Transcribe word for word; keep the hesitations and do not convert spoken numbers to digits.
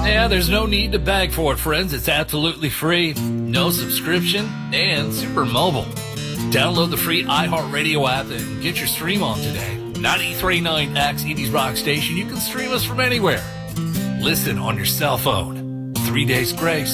Yeah, there's no need to beg for it, friends. It's absolutely free, no subscription, and super mobile. Download the free iHeartRadio app and get your stream on today. ninety-three point nine X, Edie's Rock Station. You can stream us from anywhere. Listen on your cell phone. Three days grace.